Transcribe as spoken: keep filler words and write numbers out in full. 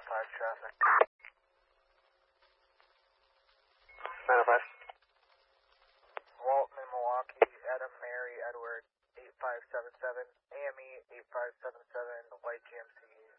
five traffic. nine oh five. Walton in Milwaukee, Adam, Mary, Edward, eight five seven seven, A M E eight five seven seven, White G M C.